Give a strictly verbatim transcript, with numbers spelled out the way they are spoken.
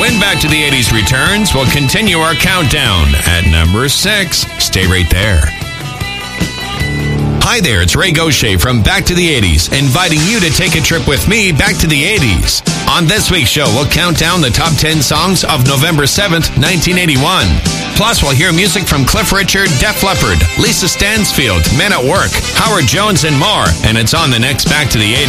When Back to the eighties returns, we'll continue our countdown at number six. Stay right there. Hi there, it's Ray Gaucher from Back to the eighties, inviting you to take a trip with me back to the eighties. On this week's show, we'll count down the top ten songs of November seventh, nineteen eighty-one. Plus, we'll hear music from Cliff Richard, Def Leppard, Lisa Stansfield, Men at Work, Howard Jones, and more. And it's on the next Back to the eighties.